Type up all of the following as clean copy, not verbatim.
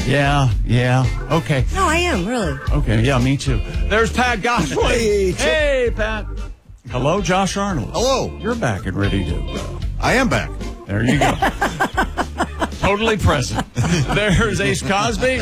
Yeah. Okay. No, I am, really. Okay, yeah, me too. There's Pat Gosley. Hey, Pat. Hello, Josh Arnold. Hello. You're back and ready to go. I am back. There you go. Totally present. There's Ace Cosby.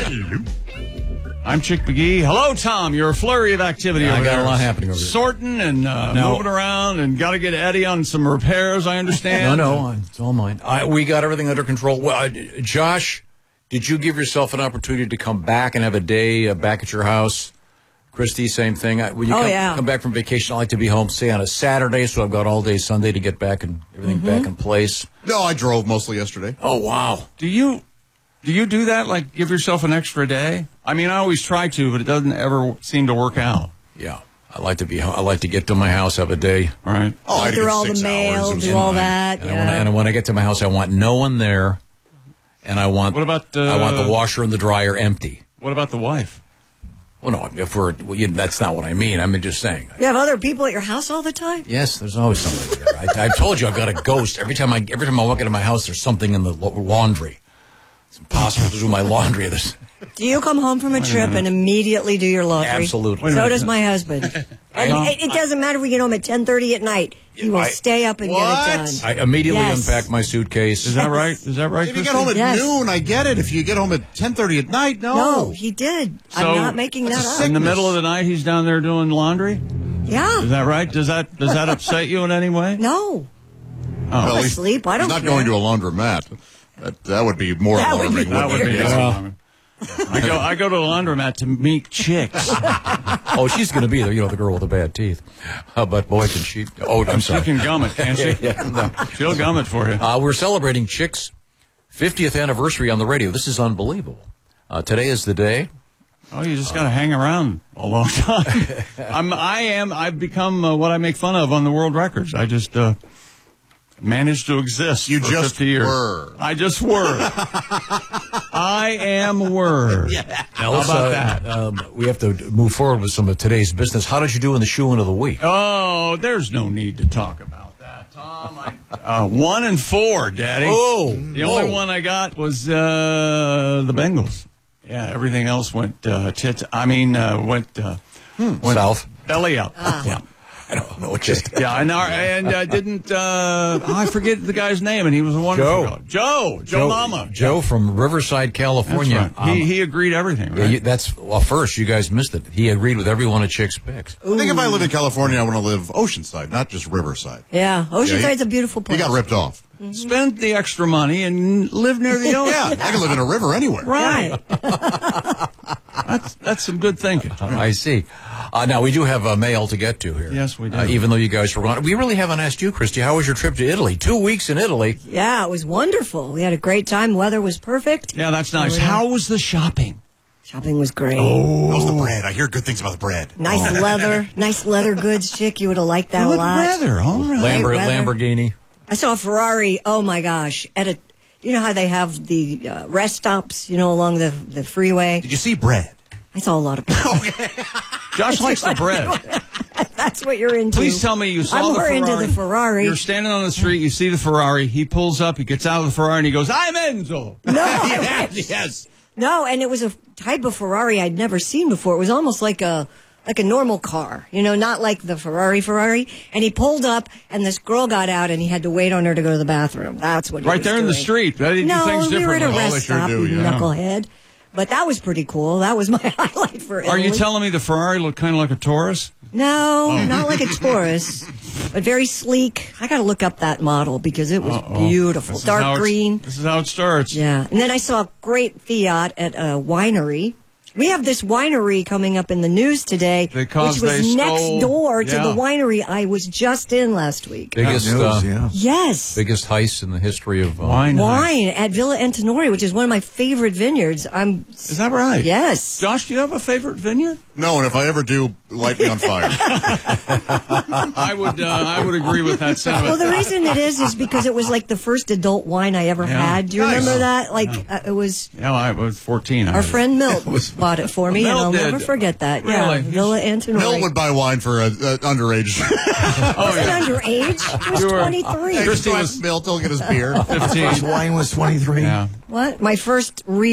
I'm Chick McGee. Hello, Tom. You're a flurry of activity over there. I got a lot happening over there. Sorting and moving around and got to get Eddie on some repairs, I understand. No, it's all mine. We got everything under control. Well, Josh, did you give yourself an opportunity to come back and have a day back at your house? Christy, same thing. When you come back from vacation, I like to be home, say, on a Saturday, so I've got all day Sunday to get back and everything back in place. No, I drove mostly yesterday. Oh, wow. Do you do that, like give yourself an extra day? I mean, I always try to, but it doesn't ever seem to work out. Yeah. I like to get to my house, have a day. All right. Oh, I Through all the mail, do all that. And when I get to my house, I want no one there, and I want I want the washer and the dryer empty. What about the wife? Well, no, that's not what I mean. I'm just saying. You have other people at your house all the time? Yes, there's always somebody there. I told you I've got a ghost. Every time I walk into my house, there's something in the laundry. It's impossible to do my laundry. Do you come home from a trip and immediately do your laundry? Absolutely. So does my husband. And it doesn't matter if we get home at 10:30 at night. He will stay up and get it done. I immediately unpack my suitcase. Is that right? Is that right, If you get home at noon, I get it. If you get home at 10:30 at night, No, he did. So, I'm not making that up. In the middle of the night, he's down there doing laundry? Yeah. Is that right? Does that upset you in any way? No. Well, I sleep. I don't He's not care. going to a laundromat. That would be more alarming. That would be alarming. I go to the laundromat to meet chicks. Oh, she's going to be there. You know, the girl with the bad teeth. But boy, can she... Oh, I'm sorry. She can gum it, can't she? No. She'll gum it for you. We're celebrating Chick's 50th anniversary on the radio. This is unbelievable. Today is the day. Oh, you just got to hang around a long time. I've become what I make fun of on the world records. I just managed to exist You for just 50 years. were. I just were. I am were. Now, How about that? We have to move forward with some of today's business. How did you do in the shoe-in of the week? Oh, there's no need to talk about that, Tom. 1 and 4, Daddy. Oh, the only one I got was the Bengals. Yeah, everything else went went South. belly up. Yeah. I don't know what just... Yeah, and I didn't. I forget the guy's name, and he was a wonderful guy. Joe Mama. Joe from Riverside, California. That's right. He agreed everything, right? First, you guys missed it. He agreed with every one of Chick's picks. I think if I live in California, I want to live Oceanside, not just Riverside. Yeah, Oceanside's a beautiful place. He got ripped off. Spend the extra money and live near the ocean. Yeah, I can live in a river anywhere. Right. That's some good thinking. I see. Now, we do have mail to get to here. Yes, we do. Even though you guys were gone. We really haven't asked you, Christy, how was your trip to Italy? 2 weeks in Italy. Yeah, it was wonderful. We had a great time. Weather was perfect. Yeah, that's nice. How was the shopping? Shopping was great. How's the bread? I hear good things about the bread. Nice leather goods, Chick. You would have liked that a lot. Weather, all right. Lamborghini. I saw a Ferrari. Oh my gosh! You know how they have the rest stops, along the freeway. Did you see bread? I saw a lot of bread. Josh likes the bread. That's what you're into. Please tell me you saw I'm the more Ferrari. into the Ferrari. You're standing on the street, you see the Ferrari, he pulls up, he gets out of the Ferrari, and he goes, "I'm Enzo." No. Yes. No, and it was a type of Ferrari I'd never seen before. It was almost like a normal car, not like the Ferrari. And he pulled up, and this girl got out, and he had to wait on her to go to the bathroom. That's what he was Right there in the doing. street. They do things we were at a differently. rest stop, you knucklehead. But that was pretty cool. That was my highlight for Italy. Are you telling me the Ferrari looked kind of like a Taurus? No, not like a Taurus, but very sleek. I got to look up that model because it was beautiful. Dark green. This is how it starts. Yeah. And then I saw a great Fiat at a winery. We have this winery coming up in the news today, which was next door to the winery I was just in last week. Biggest Yes. Biggest heist in the history of wine at Villa Antinori, which is one of my favorite vineyards. Is that right? Yes. Josh, do you have a favorite vineyard? No, and if I ever do, light me on fire. I would agree with that sentiment. Well, the reason it is because it was like the first adult wine I ever had. Do you remember that? It was. Yeah, I was 14. Our friend Milt bought it for me, and I'll never forget that. Really? Yeah, Villa Antinori. Milt would buy wine for underage. Underage? He was 23. Christy was Milt. He'll get his beer. 15. Wine was 23. Yeah. What? My first real